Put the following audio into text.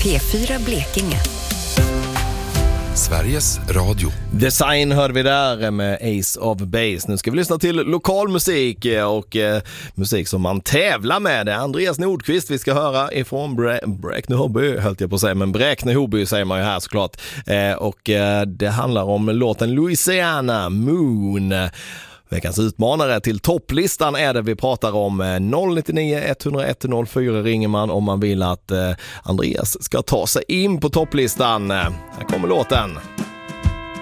P4 Blekinge. Sveriges Radio. Design hörde vi där med Ace of Base. Nu ska vi lyssna till lokal musik och musik som man tävlar med. Det är Andreas Nordqvist vi ska höra ifrån Bräkne-Hoby, höll jag på att säga, men Bräkne-Hoby säger man ju här såklart. Det handlar om låten Louisiana Moon. Veckans utmanare till topplistan är det vi pratar om. 099 101 04 ringer man om man vill att Andreas ska ta sig in på topplistan. Här kommer låten.